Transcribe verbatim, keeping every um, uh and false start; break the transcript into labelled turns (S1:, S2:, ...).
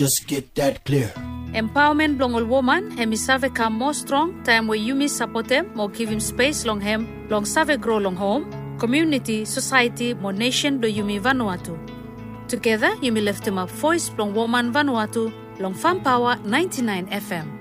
S1: Just get that clear.
S2: Empowerment blong all woman, hemi save come more strong, time where you miss support them, more give him space long hem, long save grow long home, community, society, more nation do you me Vanuatu. Together, you me lift him up voice blong woman Vanuatu, long Farm Power ninety-nine F M.